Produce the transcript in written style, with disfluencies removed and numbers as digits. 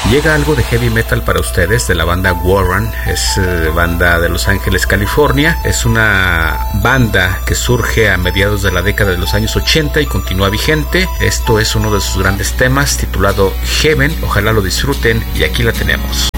Llega algo de heavy metal para ustedes de la banda Warren. Es banda de Los Ángeles, California. Es una banda que surge a mediados de la década de los años 80 y continúa vigente. Esto es uno de sus grandes temas titulado Heaven. Ojalá lo disfruten y aquí la tenemos.